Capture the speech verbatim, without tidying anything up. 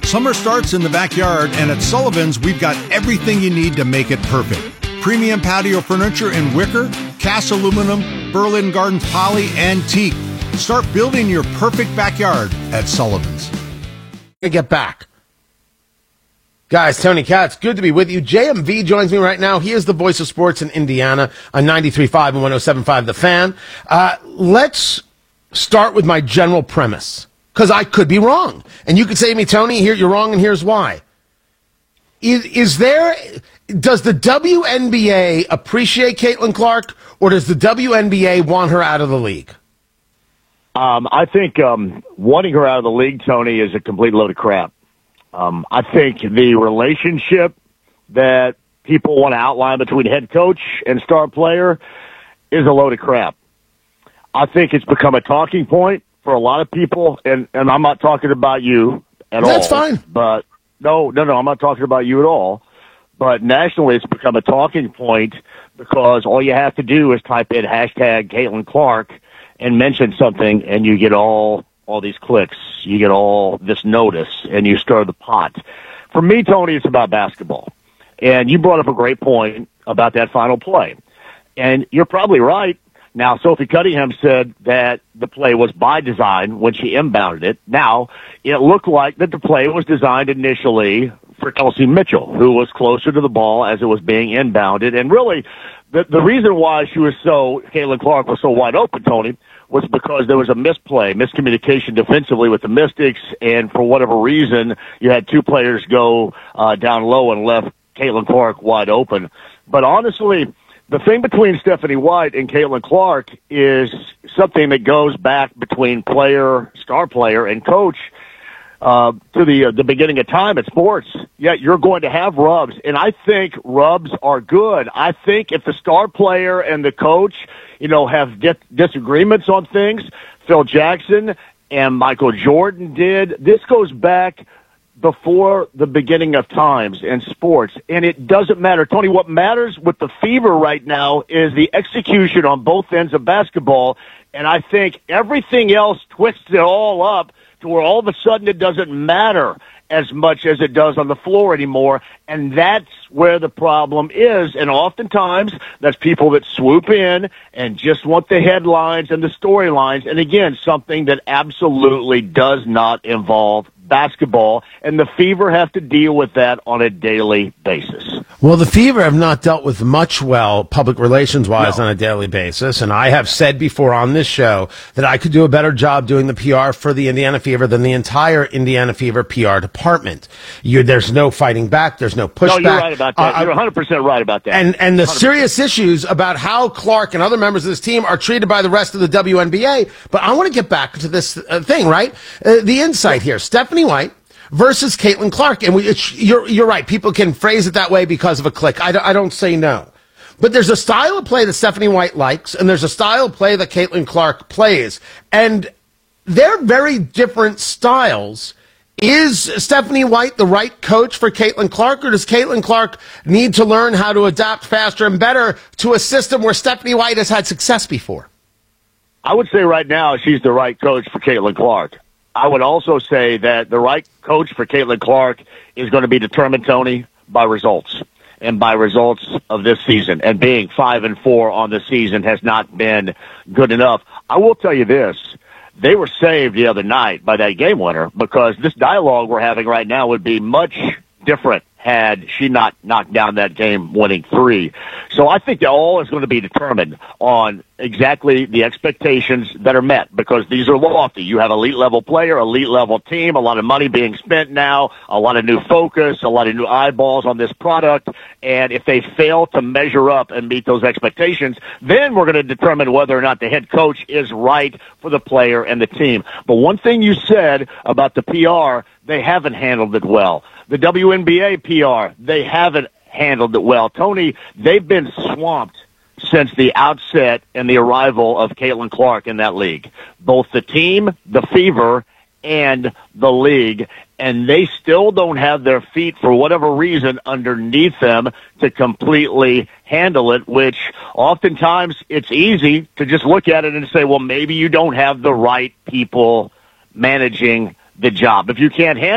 Summer starts in the backyard, and at Sullivan's, we've got everything you need to make it perfect. Premium patio furniture in wicker, cast aluminum, Berlin Gardens poly, and teak. Start building your perfect backyard at Sullivan's. Get back. Guys, Tony Katz, good to be with you. J M V joins me right now. He is the voice of sports in Indiana on ninety-three point five and one oh seven point five The Fan. Uh, let's start with my general premise, because I could be wrong. And you could say to me, Tony, here you're wrong, and here's why. Is, is there, does the W N B A appreciate Caitlin Clark, or does the W N B A want her out of the league? Um, I think um, wanting her out of the league, Tony, is a complete load of crap. Um, I think the relationship that people want to outline between head coach and star player is a load of crap. I think it's become a talking point for a lot of people, and, and I'm not talking about you at all. That's fine. But no, no, no, I'm not talking about you at all. But nationally, it's become a talking point because all you have to do is type in hashtag Caitlin Clark and mention something, and you get all all these clicks. You get all this notice, and you stir the pot. For me, Tony, it's about basketball. And you brought up a great point about that final play. And you're probably right. Now, Sophie Cunningham said that the play was by design when she inbounded it. Now, it looked like that the play was designed initially for Kelsey Mitchell, who was closer to the ball as it was being inbounded. And really, the, the reason why she was so, Caitlin Clark was so wide open, Tony, was because there was a misplay, miscommunication defensively with the Mystics, and for whatever reason, you had two players go uh, down low and left Caitlin Clark wide open. But honestly, the thing between Stephanie White and Caitlin Clark is something that goes back between player, star player, and coach uh, to the uh, the beginning of time at sports. Yeah, you're going to have rubs, and I think rubs are good. I think if the star player and the coach, you know, have di- disagreements on things, Phil Jackson and Michael Jordan did. This goes back before the beginning of times in sports, and it doesn't matter. Tony, what matters with the Fever right now is the execution on both ends of basketball, and I think everything else twists it all up to where all of a sudden it doesn't matter as much as it does on the floor anymore, and that's where the problem is. And oftentimes, that's people that swoop in and just want the headlines and the storylines, and again, something that absolutely does not involve basketball, and the Fever have to deal with that on a daily basis. Well, the Fever have not dealt with much well, public relations-wise, No. on a daily basis, and I have said before on this show that I could do a better job doing the P R for the Indiana Fever than the entire Indiana Fever P R department. You, there's no fighting back, there's no pushback. No, you're right about that. Uh, you're one hundred percent right about that. And, and the one hundred percent. serious issues about how Clark and other members of this team are treated by the rest of the W N B A, but I want to get back to this uh, thing, right? Uh, the insight here, Stephanie White versus Caitlin Clark. And we, it's, you're, you're right. People can phrase it that way because of a click. I, don't- I don't say no. But there's a style of play that Stephanie White likes, and there's a style of play that Caitlin Clark plays. And they're very different styles. Is Stephanie White the right coach for Caitlin Clark, or does Caitlin Clark need to learn how to adapt faster and better to a system where Stephanie White has had success before? I would say right now she's the right coach for Caitlin Clark. I would also say that the right coach for Caitlin Clark is going to be determined, Tony, by results, and by results of this season. And being five and four on the season has not been good enough. I will tell you this. They were saved the other night by that game winner, because this dialogue we're having right now would be much different had she not knocked down that game-winning three. So I think that all is going to be determined on exactly the expectations that are met, because these are lofty. You have elite-level player, elite-level team, a lot of money being spent now, a lot of new focus, a lot of new eyeballs on this product, and if they fail to measure up and meet those expectations, then we're going to determine whether or not the head coach is right for the player and the team. But one thing you said about the P R, they haven't handled it well. The W N B A P R, they haven't handled it well. Tony, they've been swamped since the outset and the arrival of Caitlin Clark in that league. Both the team, the Fever, and the league, and they still don't have their feet, for whatever reason, underneath them to completely handle it, which oftentimes it's easy to just look at it and say, well, maybe you don't have the right people managing the job. If you can't handle